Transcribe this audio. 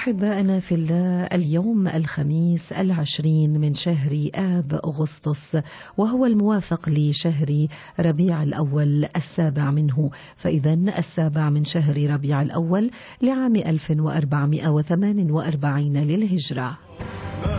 أحبائنا في الله، اليوم الخميس 20 من شهر آب أغسطس، وهو الموافق لشهر ربيع الأول 7 منه، فإذا 7 من شهر ربيع الأول لعام 1448 للهجرة.